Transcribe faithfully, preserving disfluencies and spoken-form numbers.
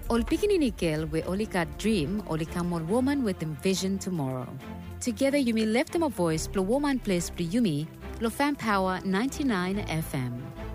Ol pikininikil we only got dream, only come on woman with them vision tomorrow. Together you may lift them a voice, plo woman place plo yumi, lo fan power ninety-nine F M.